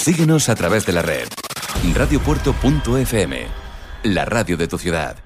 Síguenos a través de la red. Radiopuerto.fm, la radio de tu ciudad.